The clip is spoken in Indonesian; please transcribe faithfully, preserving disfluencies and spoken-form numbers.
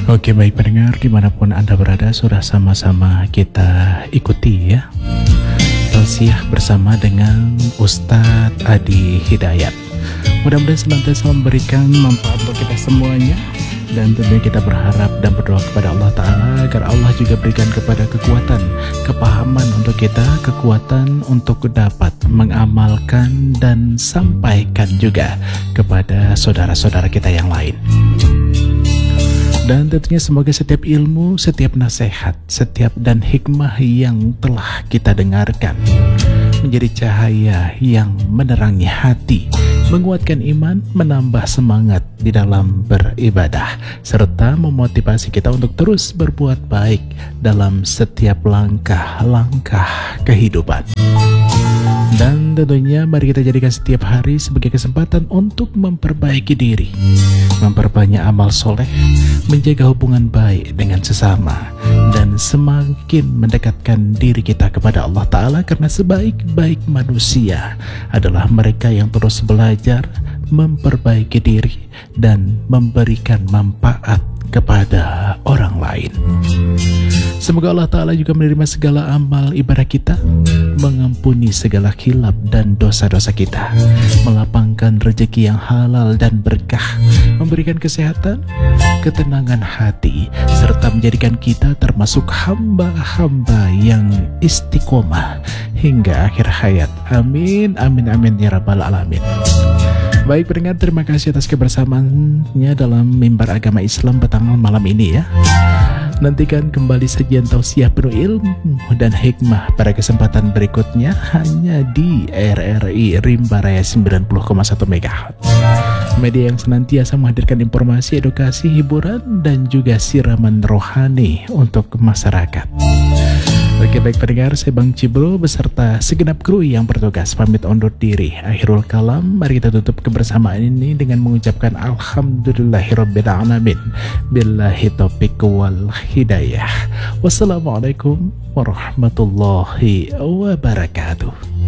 Oke, baik pendengar dimanapun Anda berada, sudah sama-sama kita ikuti ya tausiah bersama dengan Ustadz Adi Hidayat. Mudah-mudahan senantiasa memberikan manfaat untuk kita semuanya. Dan tentunya kita berharap dan berdoa kepada Allah Ta'ala agar Allah juga berikan kepada kekuatan, kepahaman untuk kita, kekuatan untuk dapat mengamalkan dan sampaikan juga kepada saudara-saudara kita yang lain. Dan tentunya semoga setiap ilmu, setiap nasihat, setiap dan hikmah yang telah kita dengarkan menjadi cahaya yang menerangi hati, menguatkan iman, menambah semangat di dalam beribadah, serta memotivasi kita untuk terus berbuat baik dalam setiap langkah-langkah kehidupan. Dan tentunya mari kita jadikan setiap hari sebagai kesempatan untuk memperbaiki diri, memperbanyak amal soleh, menjaga hubungan baik dengan sesama, dan semakin mendekatkan diri kita kepada Allah Ta'ala, karena sebaik-baik manusia adalah mereka yang terus belajar, memperbaiki diri, dan memberikan manfaat kepada orang lain. Semoga Allah Ta'ala juga menerima segala amal ibadah kita, mengampuni segala khilaf dan dosa-dosa kita, melapangkan rezeki yang halal dan berkah, memberikan kesehatan, ketenangan hati, serta menjadikan kita termasuk hamba-hamba yang istiqomah hingga akhir hayat. Amin, amin, amin ya rabbal alamin. Baik pendengar, terima kasih atas kebersamaannya dalam Mimbar Agama Islam petang malam ini ya. Nantikan kembali sajian tausiah penuh ilmu dan hikmah pada kesempatan berikutnya hanya di R R I Rimba Raya sembilan puluh koma satu megahertz. Media yang senantiasa menghadirkan informasi, edukasi, hiburan, dan juga siraman rohani untuk masyarakat. Oke baik pendengar, saya Bang Cibro beserta segenap kru yang bertugas pamit undur diri. Akhirul kalam, mari kita tutup kebersamaan ini dengan mengucapkan Alhamdulillahirabbil alamin. Billahi taufiq wal hidayah. Wassalamualaikum warahmatullahi wabarakatuh.